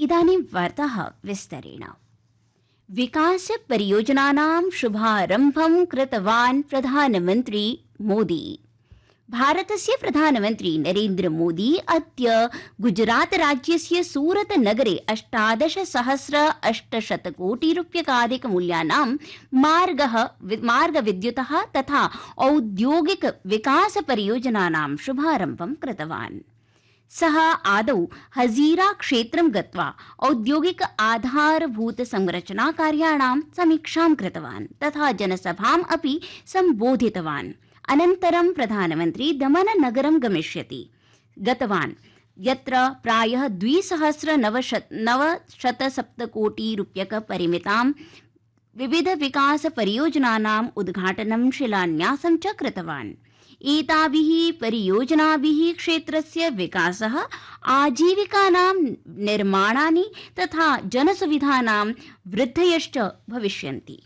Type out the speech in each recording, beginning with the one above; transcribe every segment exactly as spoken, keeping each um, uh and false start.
इदानीं वार्ताः विस्तरेण। विकास परियोजनानां शुभारम्भं कृतवान् प्रधानमन्त्री मोदी। भारतस्य प्रधानमन्त्री नरेन्द्र मोदी अद्य गुजरात राज्यस्य सूरत नगरे अष्टादश सहस्र अष्टशत कोटि रूप्यकाधिक मूल्यानां मार्गः मार्गविद्युतः तथा औद्योगिक विकास परियोजनानां शुभारम्भं कृतवान्। सः आदौ हजीरा क्षेत्रं गत्वा औद्योगिक आधारभूत संरचना कार्याणां समीक्षां कृतवान् तथा जनसभाम् अपि सम्बोधितवान्। अनन्तरं प्रधानमन्त्री दमन नगरं गमिष्यति गतवान् यत्र प्रायः द्विसहस्र नवशतसप्तकोटि रूप्यक परिमितां विविध विकास परियोजनानाम् उद्घाटनं शिलान्यासं च कृतवान्। एताभिः परियोजनाभिः क्षेत्रस्य विकासः, आजीविकानां निर्माणानि तथा जनसुविधानां वृद्धयश्च भविष्यन्ति।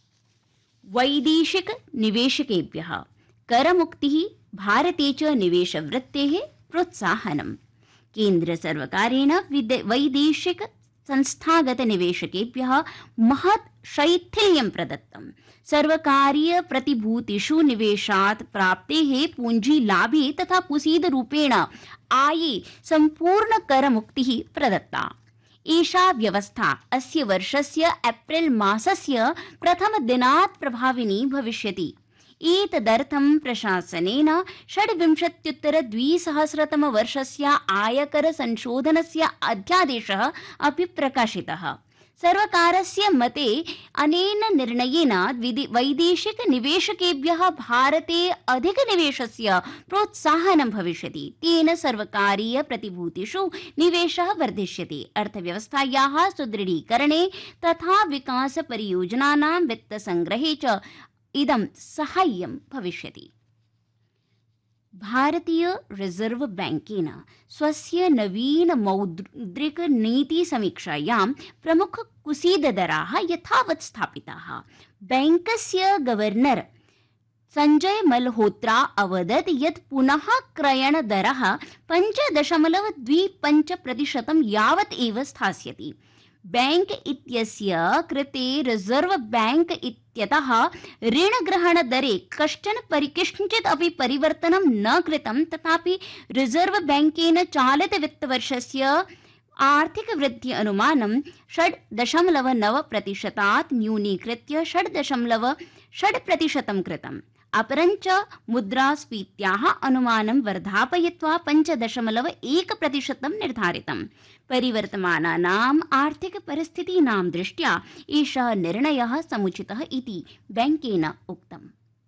वैदेशिक निवेशकेभ्यः करमुक्तिः, भारते च निवेशवृत्तेः प्रोत्साहनम्। केन्द्रसर्वकारेण वैदेशिक संस्थागत निवेशकेभ्यः महत् शैथिल्यं प्रदत्तम्। सर्वकारीय प्रतिभूतिषु निवेशात् प्राप्तेः पूंजीलाभे तथा कुसीदरूपेण आये सम्पूर्ण करमुक्तिः प्रदत्ता। एषा व्यवस्था अस्य वर्षस्य एप्रिल मासस्य प्रथमदिनात् प्रभाविनी भविष्यति। एतदर्थं प्रशासनेन षड्विंशत्युत्तर द्विसहस्रतमवर्षस्य आयकर संशोधनस्य अध्यादेशः अपि प्रकाशितः। सर्वकारस्य मते अनेन निर्णयेन वैदेशिक निवेशकेभ्यः भारते अधिकनिवेशस्य प्रोत्साहनं भविष्यति। तेन सर्वकारीय प्रतिभूतिषु निवेशः वर्धिष्यति। अर्थव्यवस्थायाः सुदृढीकरणे तथा विकास परियोजनानां वित्तसंग्रहे च इदं साहाय्यं भविष्यति। भारतीय रिजर्व बैंकेन स्वस्य नवीन मौद्रिक नीति समीक्षायां प्रमुख कुसीददराः यथावत् स्थापिताः। बैंकस्य गवर्नर संजय मल्होत्रा अवदत् यत् पुनः क्रयणदरः पञ्च दशमलव द्वि पञ्च प्रतिशतं यावत् एव स्थास्यति। बैंक इत्यस्य कृते रिजर्व बैंक इत्यतः ऋणग्रहणदरे कश्चन परिकिञ्चित् अपि परिवर्तनं न कृतं, तथापि रिजर्व बैंकेन चालित वित्तवर्षस्य आर्थिकवृद्धि अनुमानं षड् दशमलव नव प्रतिशतात् न्यूनीकृत्य षड् दशमलव षड् प्रतिशतं कृतम्। अपरञ्च मुद्रास्फीत्याः अनुमानं वर्धापयित्वा पञ्च दशमलव एक प्रतिशतं निर्धारितम्। परिवर्तमानानाम् आर्थिकपरिस्थितीनां दृष्ट्या एषः निर्णयः समुचितः इति बैंकेन उक्तम्।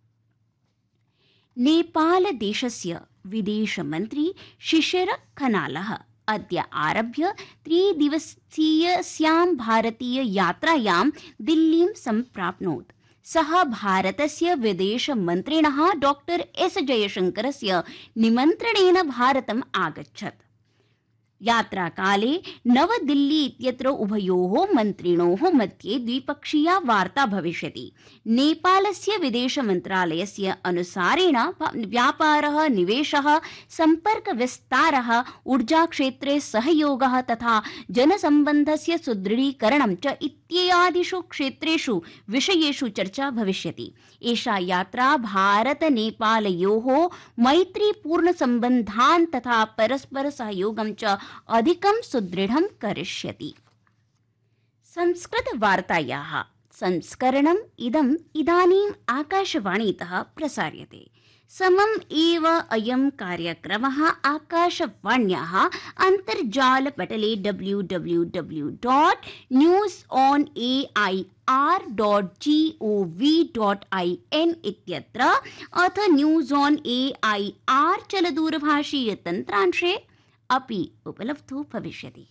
नेपालदेशस्य विदेशमन्त्री शिशिर खनालः अद्य आरभ्य त्रिदिवसीयस्यां भारतीय यात्रायां दिल्लीं सम्प्राप्नोत्। सः भारतस्य विदेशमन्त्रिणः डॉक्टर एस जयशंकरस्य निमन्त्रणेन भारतम् आगच्छत्। यात्राकाले नवदिल्ली इत्यत्र उभयोः मन्त्रिणोः मध्ये द्विपक्षीया वार्ता भविष्यति। नेपालस्य विदेशमन्त्रालयस्य अनुसारेण व्यापारः, निवेशः, सम्पर्कविस्तारः, ऊर्जाक्षेत्रे सहयोगः तथा जनसम्बन्धस्य सुदृढीकरणं च इत्यादिषु क्षेत्रेषु विषयेषु चर्चा भविष्यति। एषा यात्रा भारत-नेपालयोः मैत्रीपूर्णसम्बन्धान् तथा परस्परसहयोगं च अधिकं सुदृढं करिष्यति। संस्कृतवार्तायाः संस्करणम् इदम् इदानीम् आकाशवाणीतः प्रसार्यते। समम् एव अयं कार्यक्रमः आकाशवाण्याः अन्तर्जालपटले W W W dot news on A I R dot ji O V dot I N इत्यत्र अथ news on A I R चलदूरभाषीयतन्त्रांशे अपि उपलब्धो भविष्यति।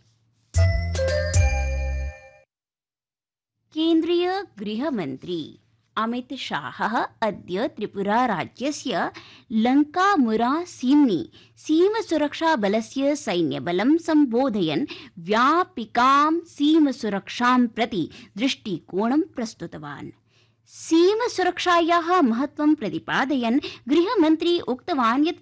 केन्द्रीय गृहमन्त्री अमित शाहः अद्य त्रिपुरा राज्यस्य लङ्कामुरा सीम्नि सीमसुरक्षाबलस्य सैन्यबलं सम्बोधयन् व्यापिकां सीमसुरक्षां प्रति दृष्टिकोणं प्रस्तुतवान्। सीमसुरक्षायाः महत्त्वं प्रतिपादयन् गृहमन्त्री उक्तवान् यत्